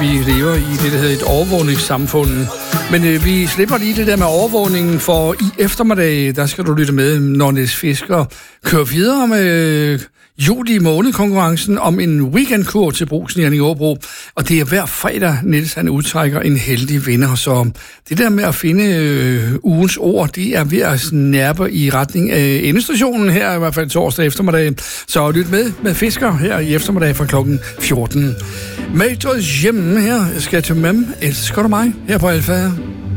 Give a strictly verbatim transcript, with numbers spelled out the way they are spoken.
vi lever i det, der hedder et overvågningssamfund. Men øh, vi slipper lige det der med overvågningen, for i eftermiddag, der skal du lytte med, når Niels Fisker kører videre med øh, juli måned-konkurrencen om en weekendkur til Brugsen i Allingåbro. Og det er hver fredag, Niels han udtrækker en heldig vinder. Så det der med at finde øh, ugens ord, det er ved at snærpe i retning af endestationen her, i hvert fald torsdag eftermiddag. Så lyt med med Fisker her i eftermiddag fra klokken fjorten. Majors hjemme her, skal til mem. Elsker du mig her på Alfa?